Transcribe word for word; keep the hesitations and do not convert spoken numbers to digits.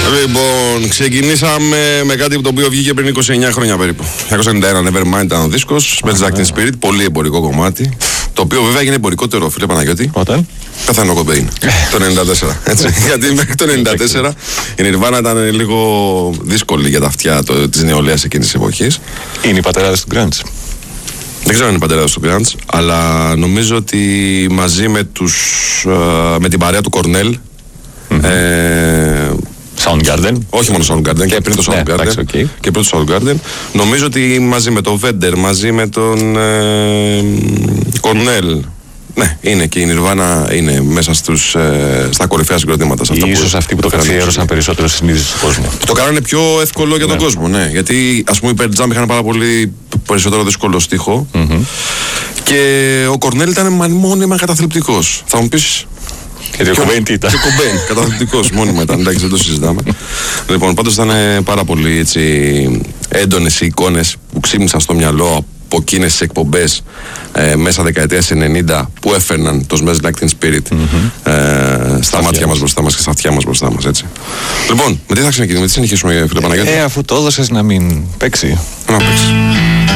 Λοιπόν, ξεκινήσαμε με κάτι το οποίο βγήκε πριν είκοσι εννιά χρόνια περίπου. δεκαετία ενενήντα ένα, Nevermind ήταν ο δίσκος, Smells Like Teen Spirit, πολύ εμπορικό κομμάτι. Το οποίο βέβαια έγινε εμπορικότερο, φίλε Παναγιώτη. Όταν? Πέθανε ο Κομπέιν το ενενήντα τέσσερα. Έτσι. Γιατί μέχρι το ενενήντα τέσσερα η Nirvana ήταν λίγο δύσκολη για τα αυτιά της νεολαίας εκείνης της εποχής. Είναι οι πατεράδες του grunge. Δεν ξέρω αν είναι πατέρας του grunge, αλλά νομίζω ότι μαζί με, τους, με την παρέα του Κορνέλ. Mm-hmm. Ε, Soundgarden. Όχι μόνο Soundgarden, και πριν το Soundgarden. Ναι, okay. Και πριν το Soundgarden. Νομίζω ότι μαζί με τον Βέντερ, μαζί με τον ε, Κορνέλ. Ναι, είναι και η Nirvana είναι μέσα στους, ε, στα κορυφαία συγκροτήματα. Ίσως αυτοί που το καθιέρωσαν περισσότερο στη συνείδηση του κόσμου. Το κάνανε πιο εύκολο για τον ναι. κόσμο, ναι. Γιατί ας πούμε οι Pearl Jam είχαν πάρα πολύ περισσότερο δύσκολο στίχο. Mm-hmm. Και ο Κορνέλ ήταν μόνιμα καταθλιπτικός. Θα μου πεις. Και ο Κομπέιν τι ήταν. Και ο Κομπέιν, καταθλιπτικός μόνιμα ήταν. Εντάξει, δεν το συζητάμε. Λοιπόν, πάντως ήταν πάρα πολύ έτσι, έντονες οι εικόνες που ξύπνησαν στο μυαλό από εκείνες τις εκπομπές ε, μέσα δεκαετίας ενενήντα που έφερναν το Smells Like Teen Spirit mm-hmm. ε, στα μάτια μας μπροστά μας και στα αυτιά μας μπροστά μας, έτσι. Λοιπόν, με τι θα ξεκινήσουμε, με τι συνεχίσουμε, φίλε Παναγιώτη. Ε, αφού το έδωσες να μην παίξει. Να παίξει.